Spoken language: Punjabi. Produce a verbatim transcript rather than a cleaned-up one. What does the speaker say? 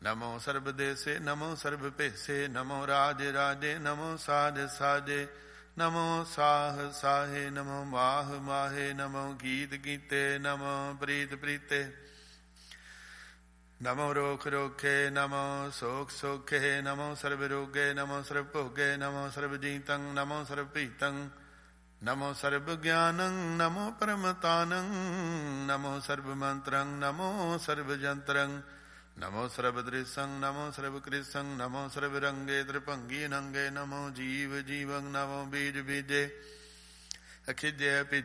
ਨਮੋ ਸਰਬਦੇਸੇ ਨਮੋ ਸਰਬ ਭੇਸੇ, ਨਮੋ ਰਾਜ ਰਾਜੇ, ਨਮੋ ਸਾਜ ਸਾਜੇ, ਨਮੋ ਸਾਹ ਸਾਹੇ, ਨਮੋ ਮਾਹ ਮਾਹੇ, ਨਮੋ ਗੀਤ ਗੀਤੇ, ਨਮੋ ਪ੍ਰੀਤ ਪ੍ਰੀਤੇ, ਨਮੋ ਰੋਖ ਰੋਖੇ, ਨਮੋ ਸੋਖ ਸੋਖੇ, ਨਮੋ ਸਰਬ ਰੋਗੇ, ਨਮੋ ਸਰਬ ਭੋਗੇ, ਨਮੋ ਸਰਬ ਜੀਤੰ, ਨਮੋ ਸਰਬ ਭੀਤੰ, ਨਮੋ ਸਰਬ ਗਿਆਨੰ, ਨਮੋ ਪਰਮਤਾਨੰ, ਨਮੋ ਸਰਬ ਮੰਤਰੰ, ਨਮੋ ਸਰਬ ਜੰਤਰੰ, ਨਮੋ ਸਰਬ ਦ੍ਰਿਸ਼ੰ, ਨਮੋ ਸਰਬ ਕ੍ਰਿਸ਼ੰ, ਨਮੋ ਸਰਬ ਰੰਗੇ ਤ੍ਰਿਭੰਗੀ ਨੰਗੇ, ਨਮੋ ਜੀਵ ਜੀਵੰ, ਨਮੋ ਬੀਜ ਬੀਜੇ, ਅਖਿਜੇ